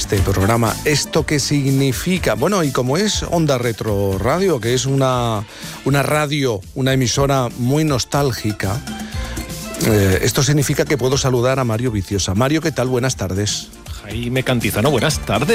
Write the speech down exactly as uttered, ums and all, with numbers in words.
este programa. ¿Esto qué significa? Bueno, y como es Onda Retro Radio, que es una, una radio, una emisora muy nostálgica, eh, esto significa que puedo saludar a Mario Viciosa. Mario, ¿qué tal? Buenas tardes. Jaime Cantizano, buenas tardes.